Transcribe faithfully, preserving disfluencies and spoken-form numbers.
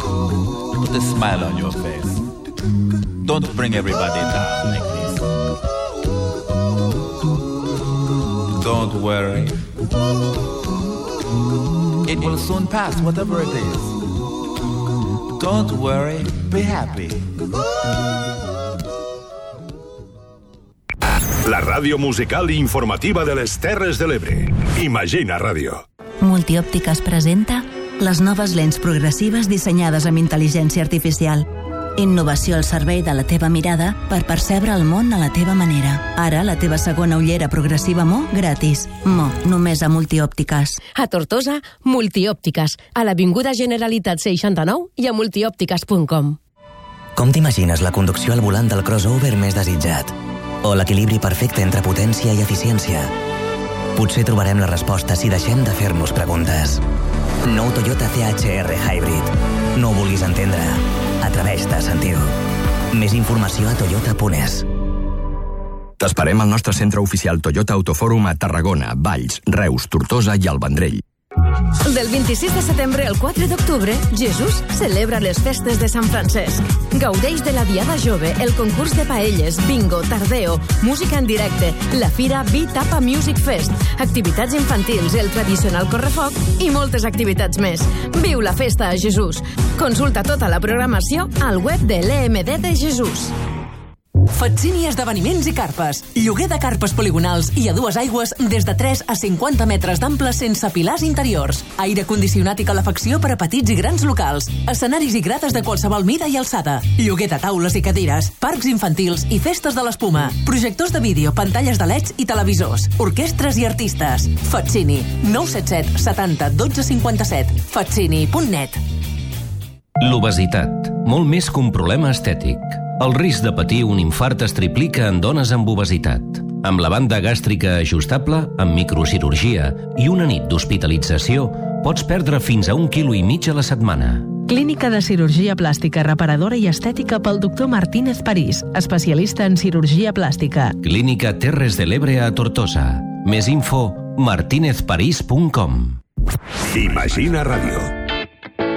Put a smile on your face. Don't bring everybody down like this. Don't worry. It will soon pass, whatever it is. Don't worry, be happy. La ràdio musical i informativa de les Terres de l'Ebre. Imagina Ràdio. Multiòptiques presenta les noves lents progressives dissenyades amb intel·ligència artificial. Innovació al servei de la teva mirada per percebre el món a la teva manera. Ara, la teva segona ullera progressiva Mo gratis. Mo, només a Multiòptiques. A Tortosa, Multiòptiques. A l'Avinguda Generalitat seixanta-nou i a multiòptiques punt com. Com t'imagines la conducció al volant del crossover més desitjat? O l'equilibri perfecte entre potència i eficiència? Potser trobarem la resposta si deixem de fer-nos preguntes. Nou Toyota C H R Hybrid. No ho vulguis entendre. Atreveix-te a sentir-ho. Més informació a toyota punt es. T'esperem al nostre centre oficial Toyota Autofòrum a Tarragona, Valls, Reus, Tortosa i el Vendrell. Del vint-i-sis de setembre al quatre d'octubre, Jesús celebra les festes de Sant Francesc. Gaudeix de la Diada Jove, el concurs de paelles, bingo, tardeo, música en directe, la fira B-Tapa Music Fest, activitats infantils, el tradicional correfoc i moltes activitats més. Viu la festa a Jesús. Consulta tota la programació al web de l'E M D de Jesús. Fatsini Esdeveniments i Carpes. Lloguer de carpes poligonals i a dues aigües des de tres a cinquanta metres d'ample sense pilars interiors. Aire condicionat i calefacció per a petits i grans locals. Escenaris i grates de qualsevol mida i alçada. Lloguer de taules i cadires. Parcs infantils i festes de l'espuma. Projectors de vídeo, pantalles de leds i televisors. Orquestres i artistes. Fatsini. nou set set setanta dotze cinquanta-set. fatsini punt net. L'obesitat. Molt més que un problema estètic. El risc de patir un infart es triplica en dones amb obesitat. Amb la banda gàstrica ajustable, amb microcirurgia i una nit d'hospitalització, pots perdre fins a un quilo i mig a la setmana. Clínica de cirurgia plàstica reparadora i estètica pel doctor Martínez París, especialista en cirurgia plàstica. Clínica Terres de l'Ebre a Tortosa. Més info, martinez parís punt com. Imagina Ràdio.